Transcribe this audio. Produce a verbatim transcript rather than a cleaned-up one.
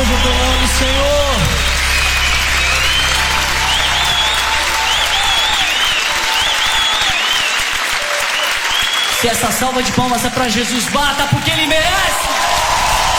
aplauda o teu nome, Senhor. Se essa salva de palmas é pra Jesus, bata porque Ele merece.